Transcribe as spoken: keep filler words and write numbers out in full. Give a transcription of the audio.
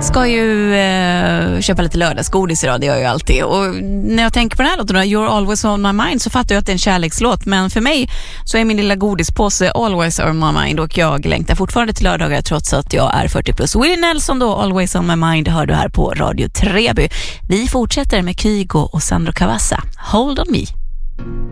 ska ju eh, köpa lite lördagsgodis idag, det gör jag ju alltid. Och när jag tänker på den här låten, You're Always On My Mind, så fattar jag att det är en kärlekslåt. Men för mig så är min lilla godispåse Always On My Mind, och jag längtar fortfarande till lördagar trots att jag är fyrtio plus. Willie Nelson då, Always On My Mind, hör du här på Radio Treby. Vi fortsätter med Kygo och Sandro Cavazza, Hold On Me.